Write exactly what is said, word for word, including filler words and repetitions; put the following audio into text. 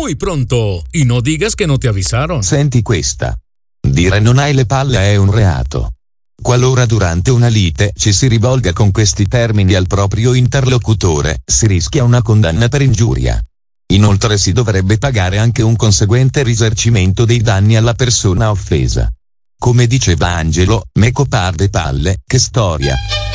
muy pronto. Y no digas que no te avisaron. Senti questa. Dire non hai le palle è un reato. Qualora durante una lite ci si rivolga con questi termini al proprio interlocutore, si rischia una condanna per ingiuria. Inoltre si dovrebbe pagare anche un conseguente risarcimento dei danni alla persona offesa. Come diceva Angelo, meco par de palle, che storia.